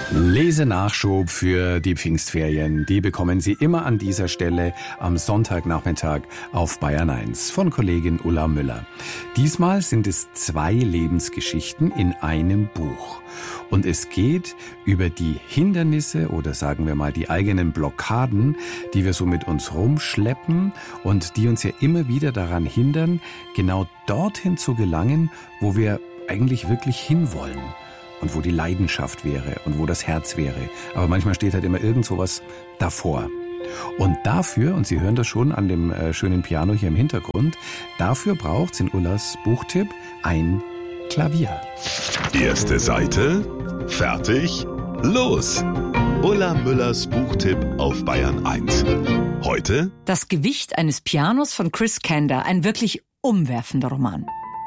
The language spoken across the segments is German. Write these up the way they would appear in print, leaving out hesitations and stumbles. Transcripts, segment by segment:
Lesenachschub für die Pfingstferien, die bekommen Sie immer an dieser Stelle am Sonntagnachmittag auf Bayern 1 von Kollegin Ulla Müller. Diesmal sind es 2 Lebensgeschichten in einem Buch. Und es geht über die Hindernisse oder sagen wir mal die eigenen Blockaden, die wir so mit uns rumschleppen und die uns ja immer wieder daran hindern, genau dorthin zu gelangen, wo wir eigentlich wirklich hinwollen. Und wo die Leidenschaft wäre und wo das Herz wäre. Aber manchmal steht halt immer irgend sowas davor. Und dafür, und Sie hören das schon an dem schönen Piano hier im Hintergrund, dafür braucht's in Ullas Buchtipp ein Klavier. Erste Seite, fertig, los! Ulla Müllers Buchtipp auf Bayern 1. Heute Das Gewicht eines Pianos von Chris Kanda, ein wirklich umwerfender Roman.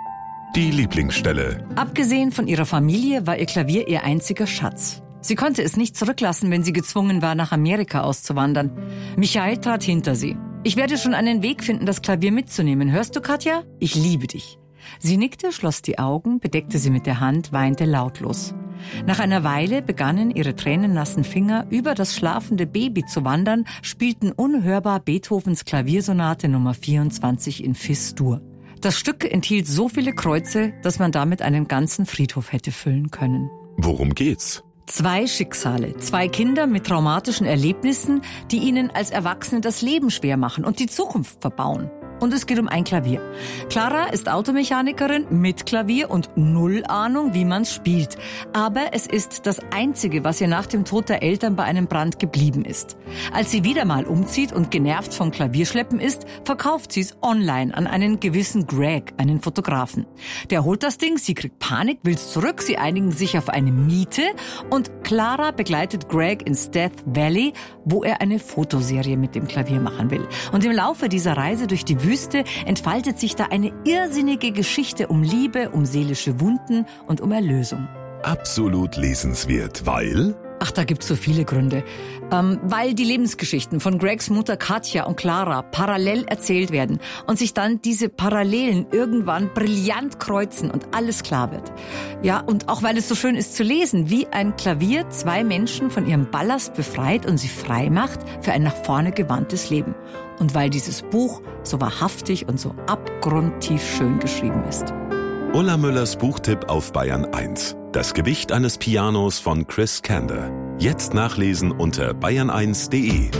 die Lieblingsstelle. Abgesehen von ihrer Familie war ihr Klavier ihr einziger Schatz. Sie konnte es nicht zurücklassen, wenn sie gezwungen war, nach Amerika auszuwandern. Michael trat hinter sie. Ich werde schon einen Weg finden, das Klavier mitzunehmen. Hörst du, Katja? Ich liebe dich. Sie nickte, schloss die Augen, bedeckte sie mit der Hand, weinte lautlos. Nach einer Weile begannen ihre tränennassen Finger über das schlafende Baby zu wandern, spielten unhörbar Beethovens Klaviersonate Nummer 24 in Fis-Dur. Das Stück enthielt so viele Kreuze, dass man damit einen ganzen Friedhof hätte füllen können. Worum geht's? 2 Schicksale, 2 Kinder mit traumatischen Erlebnissen, die ihnen als Erwachsene das Leben schwer machen und die Zukunft verbauen. Und es geht um ein Klavier. Clara ist Automechanikerin mit Klavier und 0 Ahnung, wie man's spielt. Aber es ist das Einzige, was ihr nach dem Tod der Eltern bei einem Brand geblieben ist. Als sie wieder mal umzieht und genervt vom Klavierschleppen ist, verkauft sie es online an einen gewissen Greg, einen Fotografen. Der holt das Ding, sie kriegt Panik, will's zurück, sie einigen sich auf eine Miete und Clara begleitet Greg ins Death Valley, wo er eine Fotoserie mit dem Klavier machen will. Und im Laufe dieser Reise durch die Wüste entfaltet sich da eine irrsinnige Geschichte um Liebe, um seelische Wunden und um Erlösung. Absolut lesenswert, weil... Ach, da gibt's so viele Gründe. Weil die Lebensgeschichten von Gregs Mutter Katja und Clara parallel erzählt werden und sich dann diese Parallelen irgendwann brillant kreuzen und alles klar wird. Ja, und auch weil es so schön ist zu lesen, wie ein Klavier 2 Menschen von ihrem Ballast befreit und sie frei macht für ein nach vorne gewandtes Leben. Und weil dieses Buch so wahrhaftig und so abgrundtief schön geschrieben ist. Ulla Müllers Buchtipp auf Bayern 1. Das Gewicht eines Pianos von Chris Kanda. Jetzt nachlesen unter bayern1.de.